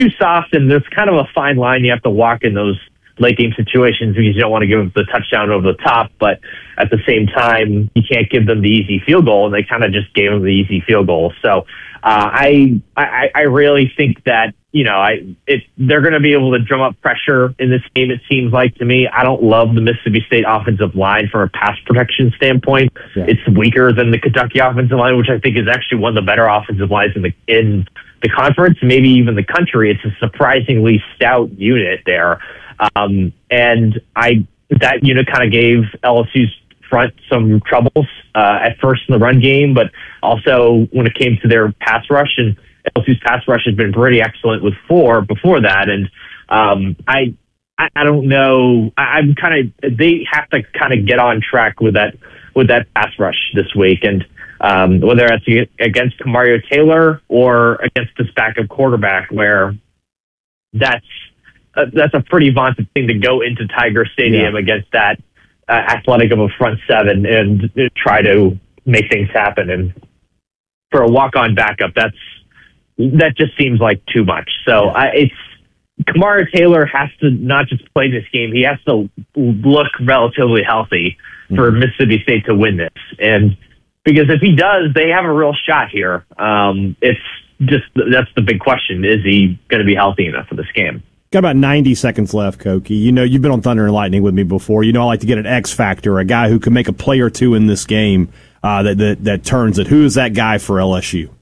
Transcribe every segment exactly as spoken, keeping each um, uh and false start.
too soft, and there's kind of a fine line you have to walk in those late game situations because you don't want to give them the touchdown over the top, but at the same time, you can't give them the easy field goal, and they kind of just gave them the easy field goal. So uh, I, I I really think that, you know, I it, they're going to be able to drum up pressure in this game, it seems like to me. I don't love the Mississippi State offensive line from a pass protection standpoint. Yeah. It's weaker than the Kentucky offensive line, which I think is actually one of the better offensive lines in the in the conference, maybe even the country. It's a surprisingly stout unit there. Um, and I that unit kind of gave L S U's front some troubles uh, at first in the run game, but also when it came to their pass rush, and L S U's pass rush has been pretty excellent with four before that. And um, I, I I don't know. I, I'm kind of they have to kind of get on track with that with that pass rush this week, and um, whether that's against Mario Taylor or against this backup quarterback, where that's. Uh, that's a pretty vaunted thing to go into Tiger Stadium yeah. against that uh, athletic of a front seven and uh, try to make things happen. And for a walk-on backup, that's that just seems like too much. So yeah. I, it's Kamara Taylor has to not just play this game; he has to look relatively healthy mm-hmm. for Mississippi State to win this. And because if he does, they have a real shot here. Um, it's just that's the big question: is he going to be healthy enough for this game? Got about ninety seconds left, Koki. You know, you've been on Thunder and Lightning with me before. You know I like to get an X factor, a guy who can make a play or two in this game uh, that, that that turns it. Who is that guy for L S U?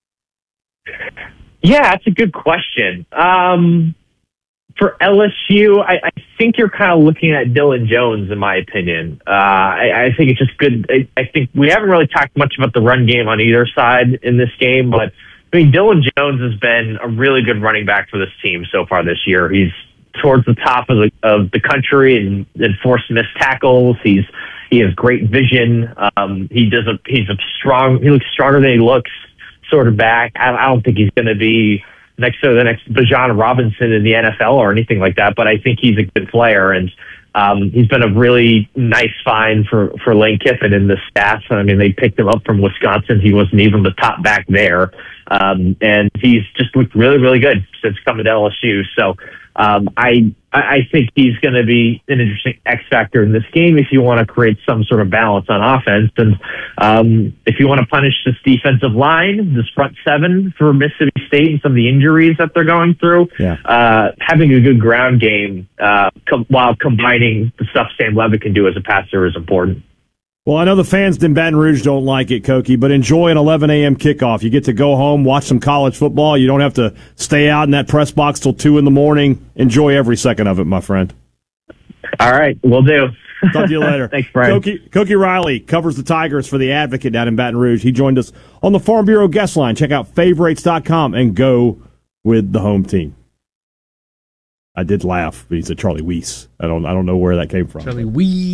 Yeah, that's a good question. Um, for L S U, I, I think you're kind of looking at Dylan Jones, in my opinion. Uh, I, I think it's just good. I, I think we haven't really talked much about the run game on either side in this game, but I mean, Dylan Jones has been a really good running back for this team so far this year. He's towards the top of the of the country and, and forced missed tackles. He's he has great vision. Um, he does a he's a strong. He looks stronger than he looks. Sort of back. I, I don't think he's going to be next to the next Bijan Robinson in the N F L or anything like that. But I think he's a good player, and um, he's been a really nice find for for Lane Kiffin and the staff. I mean, they picked him up from Wisconsin. He wasn't even the top back there. Um, and he's just looked really, really good since coming to L S U. So um, I I think he's going to be an interesting X factor in this game if you want to create some sort of balance on offense. And um, if you want to punish this defensive line, this front seven for Mississippi State and some of the injuries that they're going through, yeah. uh, having a good ground game uh, com- while combining the stuff Sam Levitt can do as a passer is important. Well, I know the fans in Baton Rouge don't like it, Koki, but enjoy an eleven a.m. kickoff. You get to go home, watch some college football. You don't have to stay out in that press box till two in the morning. Enjoy every second of it, my friend. All right, will do. Talk to you later. Thanks, Brian. Koki, Koki Riley covers the Tigers for The Advocate down in Baton Rouge. He joined us on the Farm Bureau guest line. Check out favorites dot com and go with the home team. I did laugh, but he said Charlie Weiss. I don't I don't know where that came from. Charlie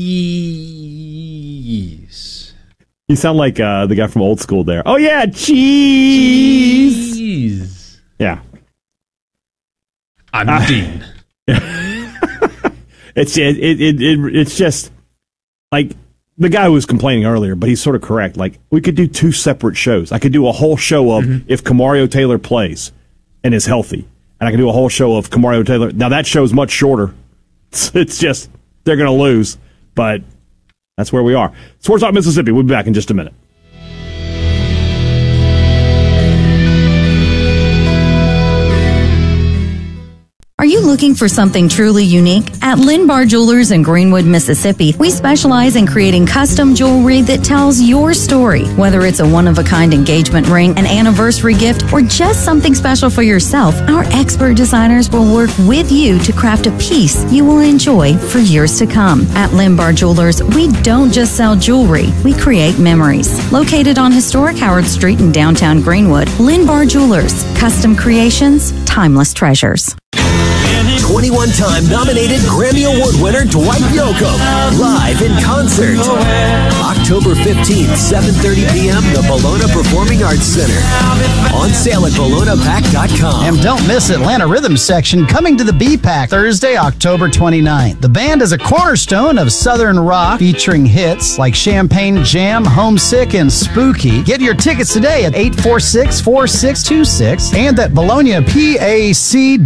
Weiss. You sound like uh, the guy from Old School there. Oh, yeah, cheese. Cheese. Yeah. I'm uh, Dean. it's, it, it, it, it, it's just like the guy who was complaining earlier, but he's sort of correct. Like, we could do two separate shows. I could do a whole show of mm-hmm. if Kamario Taylor plays and is healthy. And I can do a whole show of Kamario Taylor. Now, that show's much shorter. It's, it's just, they're going to lose. But that's where we are. Sports Talk Mississippi. We'll be back in just a minute. Are you looking for something truly unique? At Linbar Jewelers in Greenwood, Mississippi, we specialize in creating custom jewelry that tells your story. Whether it's a one-of-a-kind engagement ring, an anniversary gift, or just something special for yourself, our expert designers will work with you to craft a piece you will enjoy for years to come. At Linbar Jewelers, we don't just sell jewelry, we create memories. Located on historic Howard Street in downtown Greenwood, Linbar Jewelers, custom creations, timeless treasures. twenty-one-time nominated Grammy Award winner Dwight Yoakam, live in concert. October fifteenth, seven thirty p.m., the Bologna Performing Arts Center. On sale at bologna pack dot com. And don't miss Atlanta Rhythm Section coming to the B-Pack Thursday, October twenty-ninth. The band is a cornerstone of Southern rock, featuring hits like Champagne Jam, Homesick, and Spooky. Get your tickets today at eight four six, four six two six and at Bologna P A C